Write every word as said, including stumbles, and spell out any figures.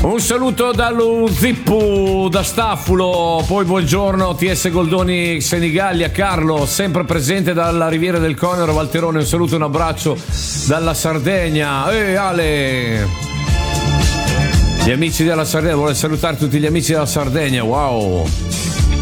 Un saluto dallo Zippo da Staffulo, poi buongiorno T S Goldoni Senigallia, Carlo sempre presente dalla Riviera del Conero, Valterone, un saluto e un abbraccio dalla Sardegna. Ehi Ale, gli amici della Sardegna, vuole salutare tutti gli amici della Sardegna, wow.